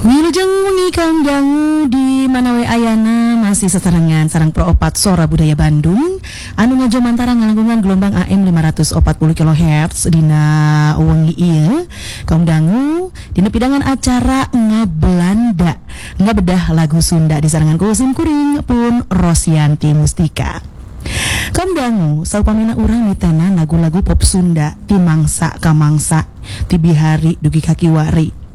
Wilujeng wengi Kang Dangu di Manawe Ayana masih sesarengan sareng Pro 4 Sora Budaya Bandung anu ngajo mantara ngalangkungan gelombang AM 540 kHz dina wengi ieu Kang Dangu dina pidangan acara ngabelanda ngabedah lagu Sunda di sarengan ku Sim Kuring pun Rosyanti Mustika. Kang Dangu saupamina urang mitena lagu-lagu pop Sunda ti mangsa ka mangsa ti bihari dugi kakiwari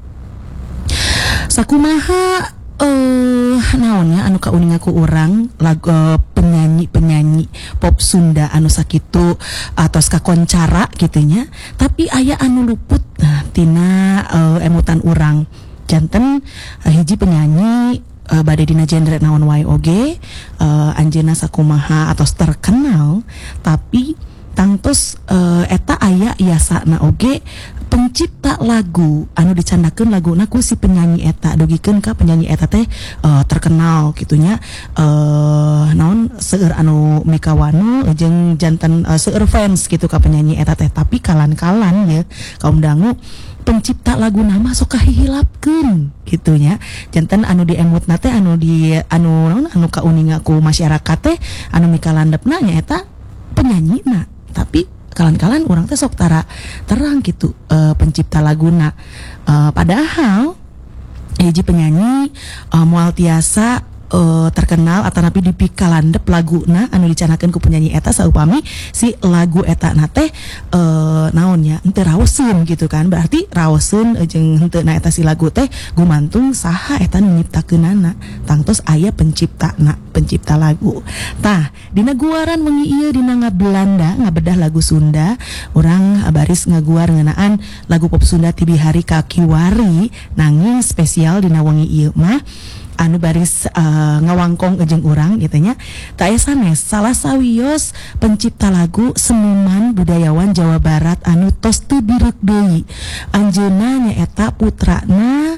sakumaha naonnya anu kauning aku urang lagu penyanyi pop Sunda anu sakitu atos kakoncara gitunya tapi aya anu luput tina emutan urang janten hiji penyanyi bade dina genre naon wae oge anjeunna sakumaha atos terkenal tapi tangtos eta aya iasana oge pencipta lagu anu dicandakeun laguna ku si penyanyi eta dugikeun ka penyanyi eta teh terkenal gitunya naon seueur anu mikawanu jeung janten seueur fans gitu ka penyanyi eta teh tapi kalan-kalan ya kaum dangu pencipta lagu nama sok kahihilapkeun gitunya janten anu diemutna teh anu kauninga ku masyarakat teh anu mikalandepna nyaeta penyanyina tapi kalan-kalan orang teh sok terang gitu pencipta laguna padahal hiji penyanyi moal tiasa terkenal atanapi dipikalandep laguna anu dicanakeun ku penyanyi eta saupami si lagu eta na teh naonnya henteu raoseun gitu kan berarti raoseun jeung henteu na eta si lagu teh gumantung saha eta nu nyiptakeunana tangtos aya pencipta lagu tah dina guaran wengi ieu dina ngabelanda ngabedah lagu Sunda urang baris ngaguar ngeunaan lagu pop Sunda ti bihari ka kiwari nanging spesial dina wengi ieu mah anu baris ngawangkong jeung urang gitu nya tak aya sanes salah sawios pencipta lagu seniman budayawan Jawa Barat anu tos teu birek deui anjeunna nyaeta putrana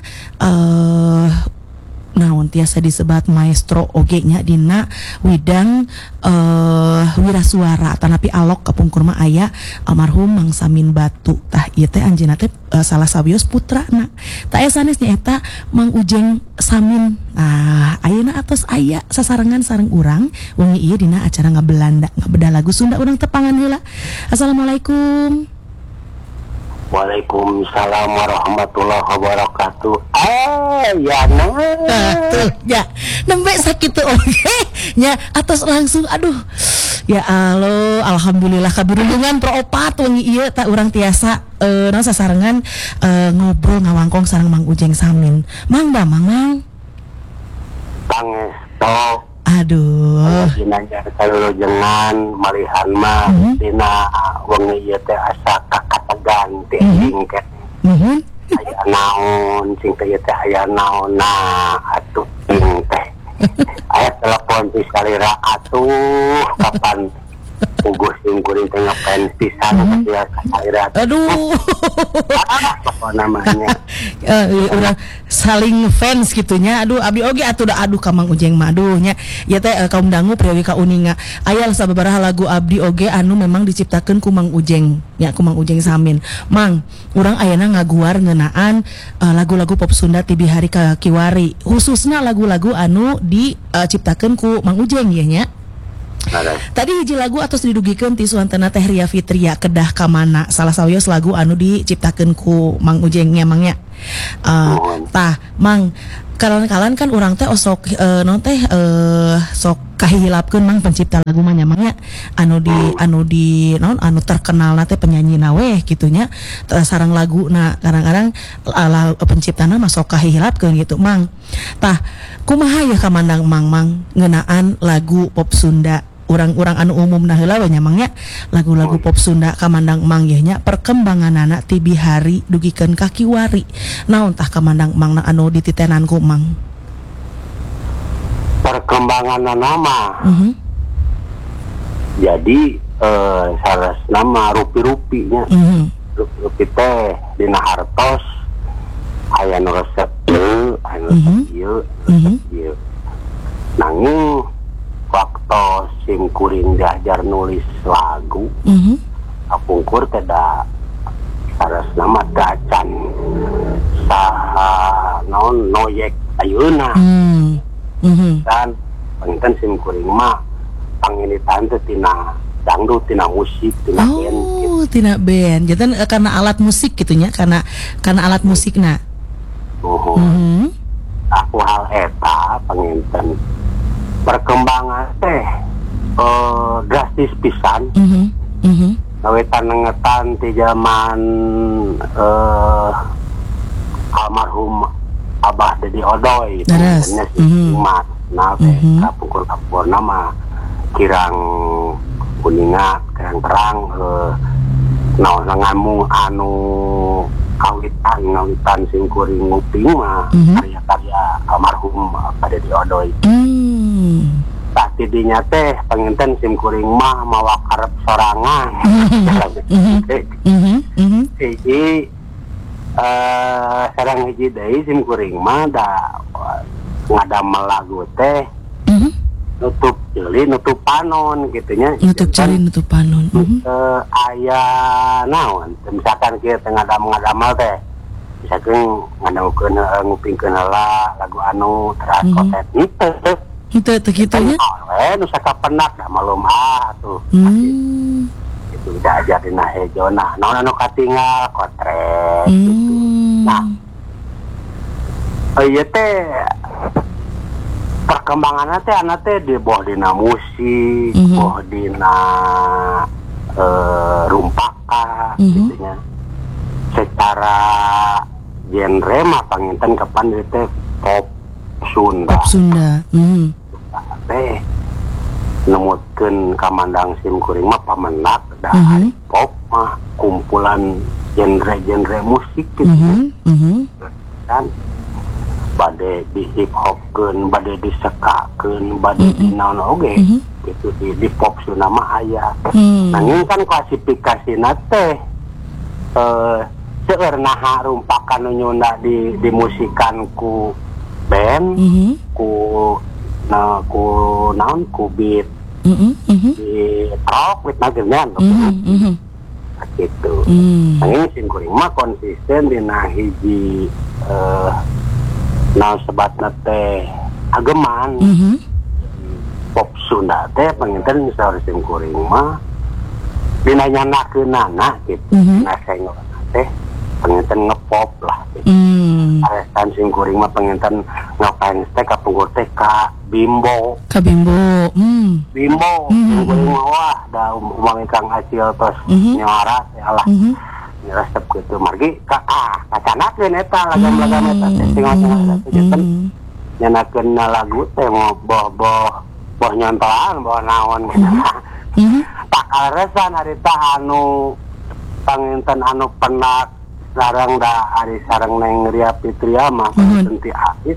naon tiasa disebat maestro oge nya dina widang wirasuara tanapi alok kapungkur mah aya almarhum Mang Samin Batu tah ieu teh anjeunna teh salah sawios putrana tah aya sanes nyaeta Mang Ujeng Samin ayeuna atos aya sasarengan sareng urang wengi ieu dina acara ngabedah lagu Sunda urang tepangan heula. Assalamualaikum. Waalaikumsalam warahmatullahi wabarakatuh. Ya nah. Tuh, ya. Nembe sakitu oge. Nya atos langsung aduh. Ya Allah, alhamdulillah kabirulungan Pro 4 wengi ieu tak urang tiasa sasarengan ngobrol ngawangkong sareng Mang Ujeng Samin. Mang Pangesto. Aduh. Dinajar salurujengan malihan mah dina wengi ieu teh asa kakategan teh singket. Aya naon sing teh teh aya naonna atuh ting teh. Aya telepon ti salira atuh kapan Ugus Sim Kuring teh ngefans pisan ka salira. Aduh. Apa namanya? Urang saling fans gitunya. Aduh abdi oge atuh da aduh ka Mang Ujeng mah aduh nya. Ya teh kaum dangu priawi ka uninga. Aya sababaraha lagu abdi oge anu memang diciptakeun ku Mang Ujeng, nya ku Mang Ujeng Samin. Mang, urang ayeuna ngaguar ngeunaan lagu-lagu pop Sunda ti bihari ka kiwari. Khususna lagu-lagu anu diciptakeun ku Mang Ujeng ya nya. Tadi hiji lagu atos didugikeun ti suantana teh Ria Fitria kedah ka mana salah sawios lagu anu diciptakeun ku Mang Ujeng nya mangnya. Tah Mang kalan-kalan kan urang teh osok sok kahihilapkeun Mang pencipta lagu mah nya mangnya anu di naon anu terkenal na teh penyanyi we gitunya sareng laguna kadang-kadang penciptana mah sok kahihilapkeun gitu Mang. Tah kumaha ya kamandang Mang ngeunaan lagu pop Sunda urang-urang anu umumna heula we nya mangnya lagu-lagu pop Sunda kamandang Mang ye nya perkembanganana ti bihari dugikeun ka kiwari naon tah kamandang Mang anu dititenan ku Mang perkembanganana mah jadi saras nama rupi-rupinya rupi teh dina hartos aya nu resep teu anu ieu nanging waktu Sim Kuring diajar nulis lagu kapungkur teh da saras nama dacan saha naon naon noyek ayeuna. Dan panginten sim kuring mah panginitan teh tina dangdut, tina musik, tina band gitu. Oh, tina band. Jadi karena alat musik gitunya, karena alat musikna. Aku hal eta panginten perkembangan teh drastis pisan. Nawetan nengetan ti zaman almarhum Abah Dedi Odoy sebenarnya si Mas kapungkur nama kirang kuninga kirang terang naon ngamu anu kawitan sing kuring nguping mah karya-karya almarhum Abah Dedi Odoy. Pasti dinya teh panginten sim kuring mah mawa karep sorangan. Hiji sareng hiji deui sim kuring mah da ngadamel lagu teh nutup ceuli nutup panon gitu nya. Nutup ceuli nutup panon. Aya naon misalkan kieu teh ngadamel teh misalkan ngadamkeun ngupingkeun heula lagu anu teras kotet henteu itu gitunya. Nu sakapenak da malum tuh. Itu udah ajar dina hejona. Naon anu katinggal kotrek gitu. Nah. Ieu teh perkembanganna teh ana teh di bawah dina musik, bawah dina rumpaka gitu nya. Secara genre mah panginten kapan ieu teh pop Sunda. Pop Sunda. Teh nemutkeun kamandang sim kuring mah pamenak da pop mah kumpulan genre-genre musik gitu. Dan bade di hip hopkeun, bade di sekakeun, bade di naon oge gitu di pop Sunda mah aya. Nanging kan klasifikasina teh seueur naha rumpakan nu nyunda di musikan ku band ku naon ku beat di rock with nageunnya gitu. Nanging sim kuring mah konsisten dina hiji naon sebatna teh ageman pop Sunda teh panginten saur sim kuring mah dina nyanakeunana gitu. Nah senggolna teh panginten ngepop lah gitu. Aresan sim kuring mah panginten ngapain teh kapungkur teh ka Bimbo. Bimbo sim kuring mah wah da umami Kang Acil tos nyawara teh alah resep kitu margi kacanakeun eta lagam-lagam eta teh sing macam eta nyanakeun lagu teh boh nyontolan boh naon tak aresan harita anu panginten anu penak sareng da ari sareng Neng Ria Fitria mah tenti ait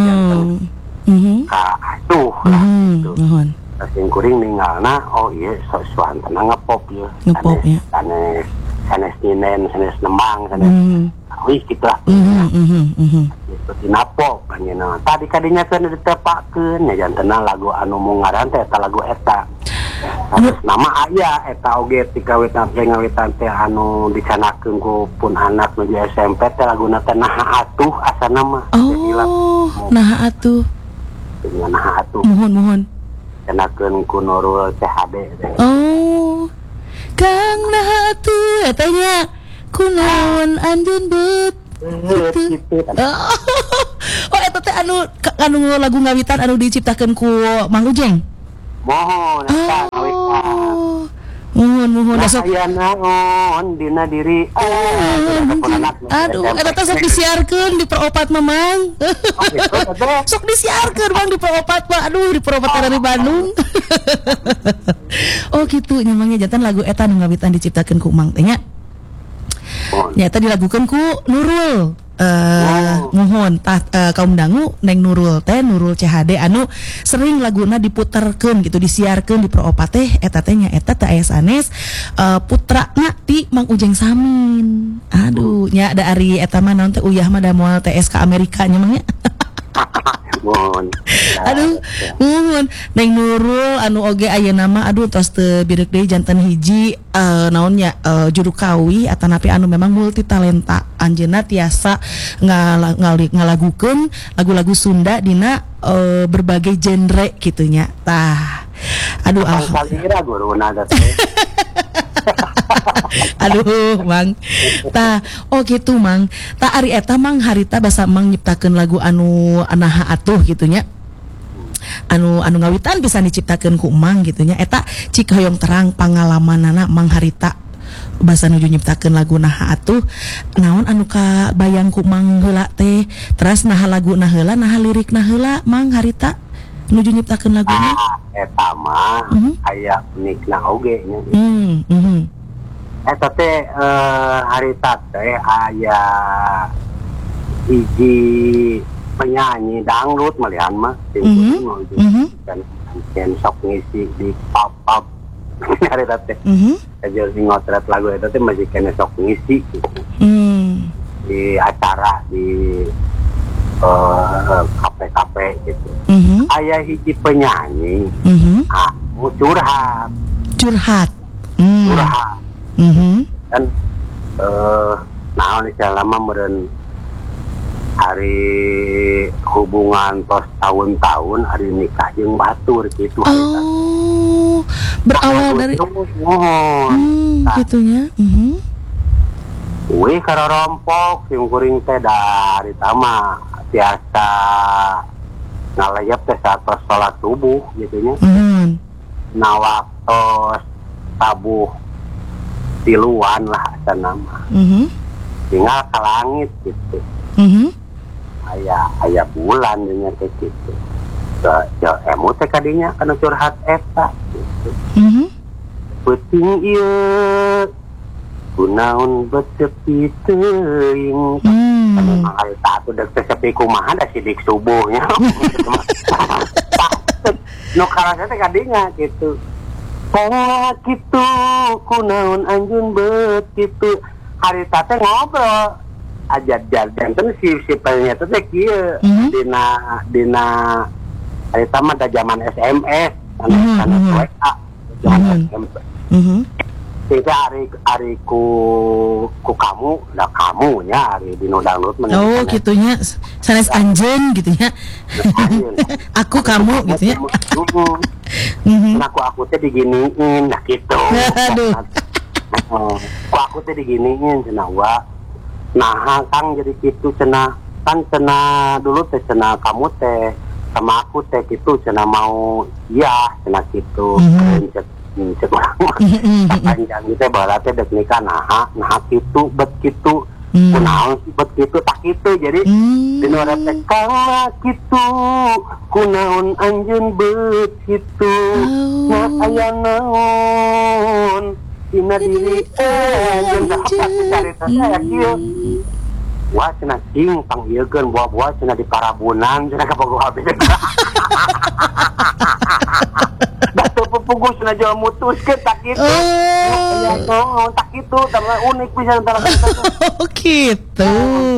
atuh lah gitu. Sing kuring ninggalna oh ieu suantana ngepop ieu. Sanes ninen, sanes nemang, sanes wih gitu lah. Gitu dina pop panjenengan. Tadi kadinya keun ditepakeun nya jantena lagu anu mungaran teh eta lagu eta. Terus nama aya eta oge ti kawitan teh anu dicanakeun ku pun anak nuju SMP teh laguna teh naha atuh asana mah. Oh, naha atuh. Dengan naha atuh. Mohon. Canakeun ku Nurul CHD teh. Oh. Kang naha atuh eta nya kunaon anjeun beut. Gitu. Oh eta teh anu lagu ngawitan anu diciptakeun ku Mang Ujeng. Mohon eta ngawitan. Mohon dasok aya naon dina diri. Aduh, eta teh sok disiarkeun di Peropat Mamang. Sok disiarkeun Mang di Peropat Pak. Aduh, di Peropat dari Bandung. Oh gitu nya Mang jantan lagu eta nu ngawitan diciptakeun ku Mang teh nya. Nyata dilagukeun ku Nurul. Mohon kaum dangu Neng Nurul teh Nurul CHD anu sering laguna diputerkeun gitu disiarkeun di Peropat teh eta teh nya eta teh aya sanes putrana ti Mang Ujeng Samin. Aduh nya da ari eta mah naon teh uyah mah da moal TS ka Amerika nya Mang nya. Mohon. Aduh, nuhun Neng Nurul anu oge aya nama aduh tos teu birek deui janten hiji naonnya juru kawi atanapi anu memang multi talenta. Anjeunna tiasa ngalagukeun lagu-lagu Sunda dina berbagai genre gitunya. Tah. Aduh alhamdulillah guruna teh. Aduh Mang tah oh gitu Mang tah ari eta Mang harita basa Mang nyiptakeun lagu anu anaha atuh gitunya anu ngawitan bisa diciptakeun ku Mang gitunya eta cik hoyong terang pangalamanana Mang harita basa nuju nyiptakeun lagu naha atuh naon anu kabayang ku Mang heula teh terus naha lagu na heula naha lirik na heula Mang harita nuju nyiptakeun laguna eta mah aya unikna oge nya eta teh harita teh aya hiji penyanyi dangdut malihan mah dan sok ngisi di pop harita teh aja ngotret lagu eta teh masih kena sok ngisi di acara di kafe-kafe gitu. Aya hiji penyanyi curhat curhat dan naon selama meureun hari hubungan tos tahun-tahun hari nikah jeung batur gitu. Oh berawal dari gitunya wih karorompok sing kuring teh dari tama biasa ngalayap teh saat sholat subuh gitunya nawaktos tabuh tiluan lah nama tinggal ke langit gitu aya bulan nya teh gitu emu teh kadinya kana curhat eta gitu peuting ieu kunaon becepi teuing anu harita atuh deuk teh sepi kumaha da sidik subuhnya nu karasa teh kadinya gitu kitu kunaon anjeun beut kitu harita teh ngobrol aja janten si penanya teh kieu dina harita mah da zaman SMS anu WA zaman SMS sehingga hari ku kamu lah kamunya hari di dangdut oh gitunya sanes anjeun gitunya aku kamu gitunya aku teh diginiin nah gitu aduh aku teh diginiin cenah wa nah Kang jadi gitu cenah kan cenah dulu teh cenah kamu teh sama aku teh gitu cenah mau iya cenah gitu cek orang panjang gitu barat teh dek nikah nah kitu bet kitu kunaon sih bet kitu tak kitu jadi dinu teh kala kitu kunaon anjeun bet kitu nah aya naon dina diri jeung apa carita saya kieu wah cenah cing panggieulkeun buah-buah cenah di Parabunan cenah kabogoh habis pugus na jual mutus ke tak gitu ya no tak gitu tambah unik bisa antara oh gitu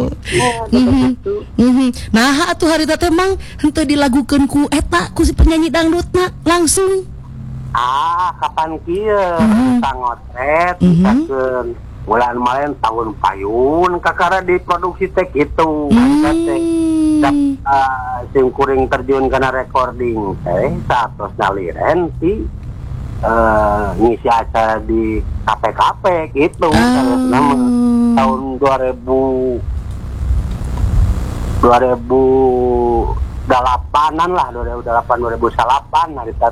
nah atuh harita teh Mang henteu dilagukeun ku eta ku si penyanyi dangdutna langsung kapan kieu ngotret misalkeun bulan kemarin tahun payun kakara diproduksi teh gitu teh sing kuring terjun kana recording teh satos naliren si ngisi acara di kafe-kafe gitu tahun 2008an lah 2008 harita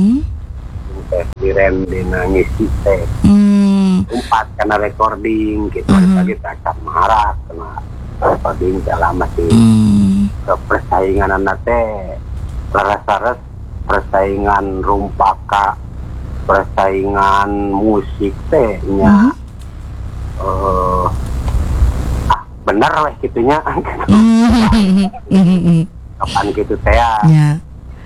diren dina ngisi teh umpat karena recording gitu kita acap marah kena recording lama sih persaingan anak teh laras-laras persaingan rumpaka persaingan musik teh nya bener lah gitunya kapan gitu teh ya.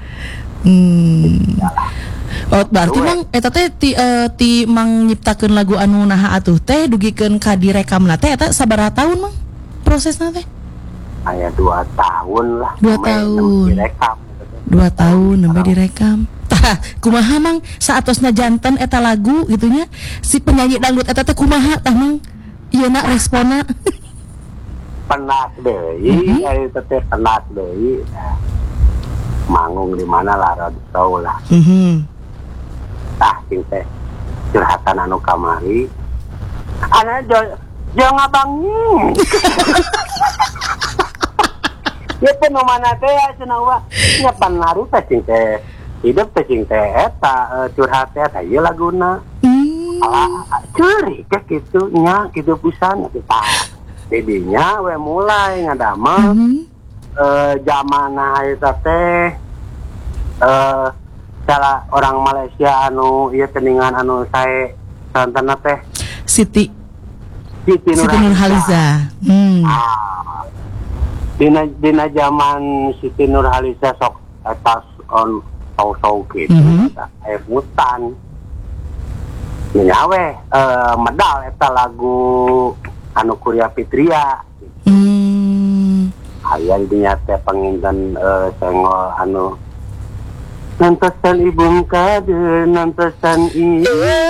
Oh berarti Mang eta teh ti Mang nyiptakeun lagu anu naha atuh teh dugikeun ka direkamna teh eta sabaraha taun Mang prosesna teh Aya 2 tahun lah. 2 tahun. Direkam. 2 tahun sampai direkam. Tah, kumaha mang saatosna janten eta lagu gitunya. Si penyanyi dangdut eta teh kumaha tah mang? Ieu na respona. Penak deui, eta teh penak deui. Manggung di mana lah radio lah. Tah sing teh curhatan anu kamari. Ana jangan abangnya. Ya teh nu mana teh cenah wa nya panari teh cing teh hidup teh cing teh eta curhat teh eta ieu laguna. Ceurik teh kitu nya kitu pisan kita. Didinya we mulai ngadamel zamana eta teh salah orang Malaysia anu ieu teningan anu sae santana teh Siti Nurhaliza. Dina zaman Siti Nurhaliza sok atas on tau gitu aya hutan nyawe medal eta lagu anu Kuria Fitria aya dinya teh panginten sengol anu nantosan ibu kade nantosan ibu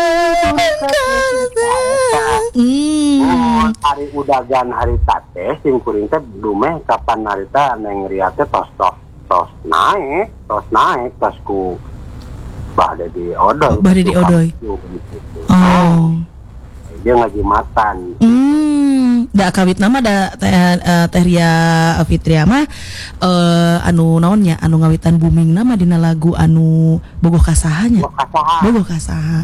hari udagan hari tate sing kuring teh dumeh kapan harita neng ria teh tos naik tos ku bade di odoy dia ngajimatan da kawit nama da teh Ria Fitria mah anu naonnya anu ngawitan booming nama dina lagu anu Bogoh Kasahanya Bogoh Kasaha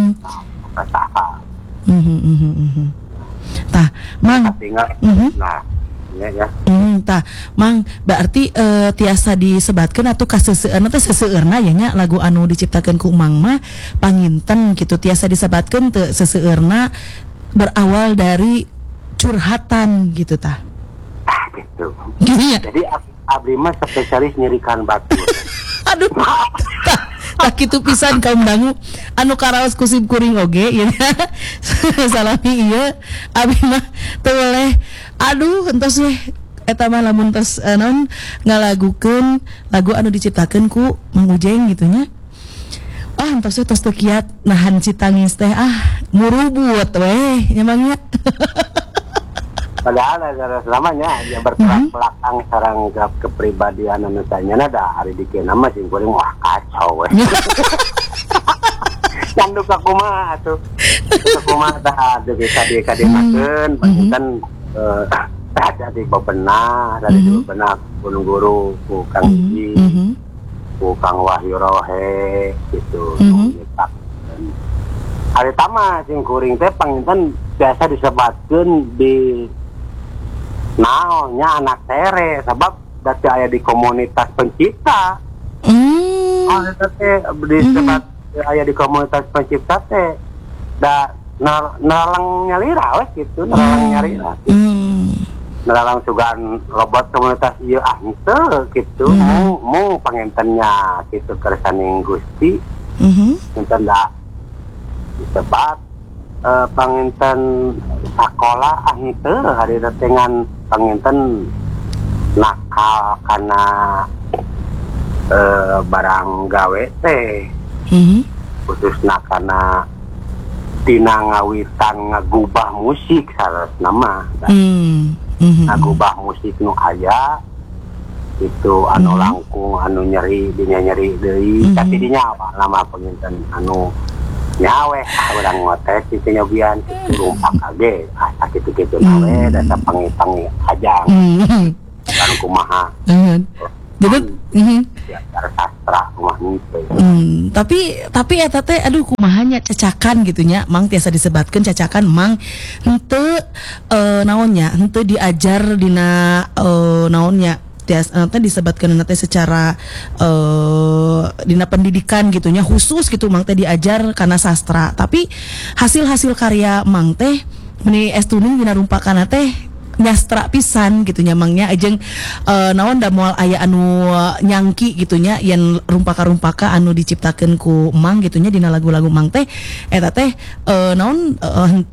tah mang nah ya tah mang berarti tiasa disebatkeun atuh kaseuseurna teh seseueurna ya nya lagu anu diciptakeun ku Mang mah panginten gitu tiasa disebatkeun teu seseueurna berawal dari curhatan gitu tah. Gitu. Gini ya. Jadi abdi mah spesialis nyerikan batu. Aduh. Tak kitu pisan kaum dangu anu karaos kusip kuring oge ya. Salami ieu abdi mah teu boleh. Aduh entos we eta mah lamun tos naon ngalagukeun lagu anu diciptakeun ku Mang Ujeng gitu nya. Entos we tos teu kiat nahan citangis teh murubut we nya Mang nya. Padahal selamanya dia bertolak belakang sarang kepribadian anu tanyana da hari dikeun mah sing kuring wah kacau we. Candu ka kumaha atuh. Kumaha tah deka makeun panjang ada di bebenah dari bebenah Gunung Guru ku Kang Iji ku Kang Wahyu Rohe gitu. Hari tama sing kuring teh panginten biasa disebatkeun di naonnya anak tere sebab dati aya di komunitas pencipta. Eta teh disebat aya di komunitas pencipta teh da nalang nyalira we gitu, nalang nyalira. Nalang sugan robot komunitas ieu henteu gitu. Mu pangentennya gitu kersaning Gusti. Enten da disebat panginten sakola henteu hari dengan panginten nakal karena barang gawe teh khususna karena tina ngawitan ngagubah musik saresna mah ngagubah musik nu aya itu anu langkung anu nyeri deui tapi dinya apa nama panginten anu nyawe urang ngotes itu nyobian rumpak age asa kitu-kitu nawe dasa pangi-pangi ajang kan kumaha jadi ya sastra kumaha gitu tapi eta teh aduh kumahanya cacakan gitu nya Mang tiasa disebatkeun cacakan Mang henteu naonnya henteu diajar dina naonnya teh disebutkan nanti secara dina pendidikan gitunya khusus gitu Mang teh diajar karena sastra tapi hasil karya Mang teh meni estuning dina rumpakan teh nyastra pisan gitunya Mangnya ajeng naon da moal aya anu nyangki gitunya yen rumpaka-rumpaka anu diciptakeun ku Mang gitunya dina lagu-lagu Mang teh eta teh naon henteu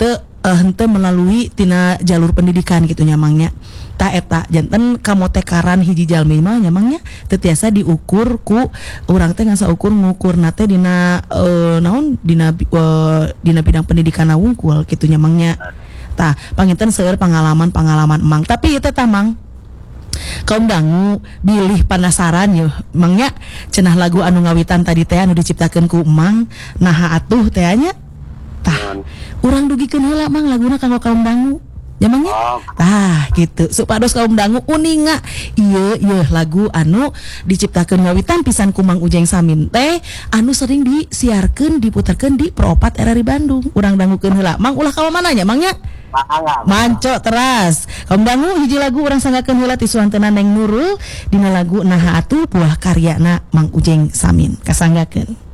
henteu melalui tina jalur pendidikan gitu nyamangnya. Ta eta janten kamotekaran hiji jalmi mah nyamangnya teu tiasa diukur ku urang teh ngasa ukur ngukurna teh dina naon dina bidang pendidikan wungkul kitu nyamangnya. Tah panginten seueur pengalaman emang. Tapi ieu teh tamang kaum dangu bilih penasaran yeuh mangnya cenah lagu anu ngawitan tadi teh anu diciptakeun ku emang naha atuh teh nya. Tah urang dugikeun heula mang laguna kanggo kaum dangu. Jamangnya, gitu. Supados kaum dangu uninga, iya lagu anu diciptakeun ngawitan pisan ku Mang Ujeng Samin teh, anu sering disiarkeun diputerkeun di Pro 4 RRI Bandung. Urang dangukeun heula. Mang ulah ka mananya, Mangnya? Manco teras. Kaum dangu hiji lagu urang sanggakeun heula ti suantena Neng Nurul dina lagu Naha Atuh buah karyana Mang Ujeng Samin. Kasanggakeun.